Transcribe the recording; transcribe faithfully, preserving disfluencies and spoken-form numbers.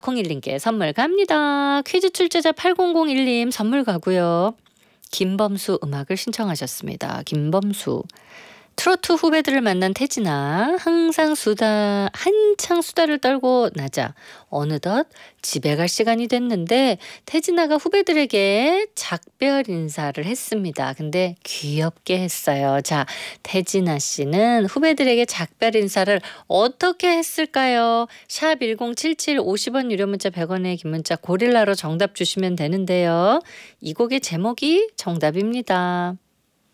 공일님께 선물 갑니다. 퀴즈 출제자 팔공공일님 선물 가고요. 김범수 음악을 신청하셨습니다. 김범수. 트로트 후배들을 만난 태진아. 항상 수다 한창 수다를 떨고 나자 어느덧 집에 갈 시간이 됐는데 태진아가 후배들에게 작별 인사를 했습니다. 근데 귀엽게 했어요. 자, 태진아 씨는 후배들에게 작별 인사를 어떻게 했을까요? 샵 일공칠칠 오십 원 유료 문자 백 원의 긴 문자 고릴라로 정답 주시면 되는데요. 이 곡의 제목이 정답입니다.